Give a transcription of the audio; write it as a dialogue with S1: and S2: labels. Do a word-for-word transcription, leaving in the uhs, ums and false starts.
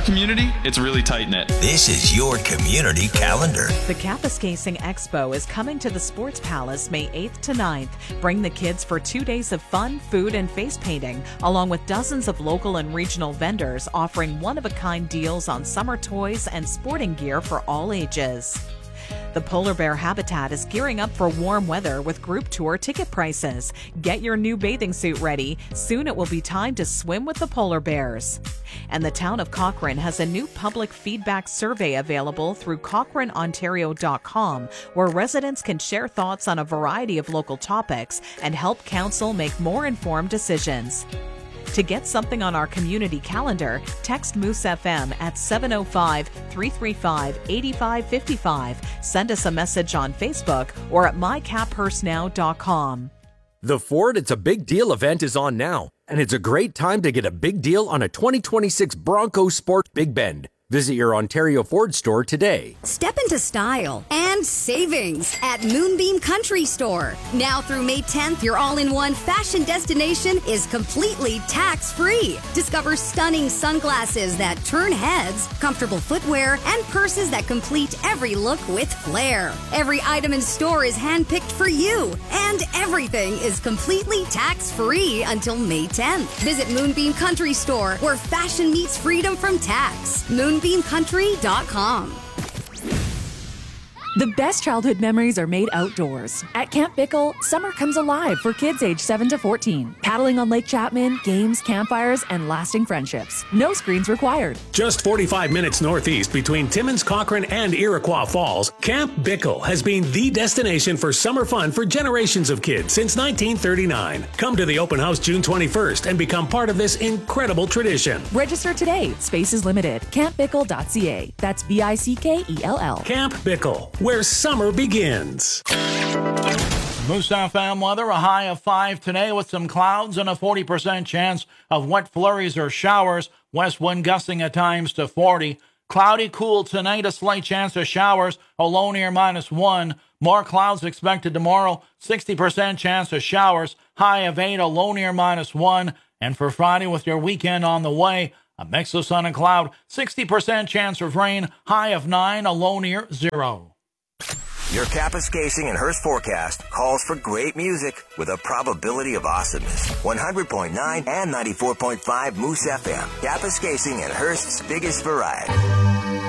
S1: community, it's really tight-knit.
S2: This is your community calendar.
S3: The Kapuskasing Expo is coming to the Sports Palace May eighth to ninth. Bring the kids for two days of fun, food, and face painting, along with dozens of local and regional vendors offering one-of-a-kind deals on summer toys and sporting gear for all ages. The polar bear habitat is gearing up for warm weather with group tour ticket prices. Get your new bathing suit ready. Soon it will be time to swim with the polar bears. And the town of Cochrane has a new public feedback survey available through Cochrane Ontario dot com, where residents can share thoughts on a variety of local topics and help council make more informed decisions. To get something on our community calendar, text Moose F M at seven oh five, three three five, eight five five five. Send us a message on Facebook or at my cap hurst now dot com.
S4: The Ford It's a Big Deal event is on now, and it's a great time to get a big deal on a twenty twenty-six Bronco Sport Big Bend. Visit your Ontario Ford store today.
S5: Step into style and savings at Moonbeam Country Store. Now through May tenth, your all-in-one fashion destination is completely tax-free. Discover stunning sunglasses that turn heads, comfortable footwear, and purses that complete every look with flair. Every item in store is handpicked for you, and everything is completely tax-free until May tenth. Visit Moonbeam Country Store, where fashion meets freedom from tax. Moonbeam country dot com.
S6: The best childhood memories are made outdoors. At Camp Bickle, summer comes alive for kids aged seven to fourteen. Paddling on Lake Chapman, games, campfires, and lasting friendships. No screens required.
S7: Just forty-five minutes northeast between Timmins, Cochrane, and Iroquois Falls, Camp Bickle has been the destination for summer fun for generations of kids since nineteen thirty-nine. Come to the open house June twenty-first and become part of this incredible tradition.
S6: Register today. Space is limited. camp bickle dot c a. That's B I C K E L L.
S7: Camp Bickle, where summer begins.
S8: Moose F M weather, a high of five today with some clouds and a forty percent chance of wet flurries or showers. West wind gusting at times to forty. Cloudy, cool tonight, a slight chance of showers, a low near minus one. More clouds expected tomorrow, sixty percent chance of showers, high of eight, a low near minus one. And for Friday with your weekend on the way, a mix of sun and cloud, sixty percent chance of rain, high of nine, a low near zero.
S2: Your Kapuskasing and Hearst forecast calls for great music with a probability of awesomeness. one hundred point nine and ninety-four point five Moose F M. Kapuskasing and Hearst's biggest variety.